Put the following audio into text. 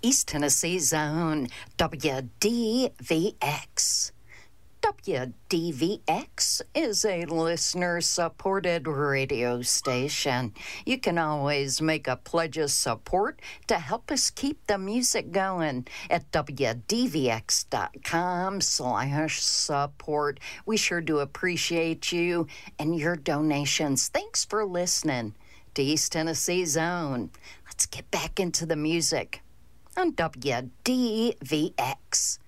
East Tennessee Zone, WDVX. WDVX is a listener-supported radio station. You can always make a pledge of support to help us keep the music going at WDVX.com/support. We sure do appreciate you and your donations. Thanks for listening to East Tennessee Zone. Let's get back into the music on WDVX.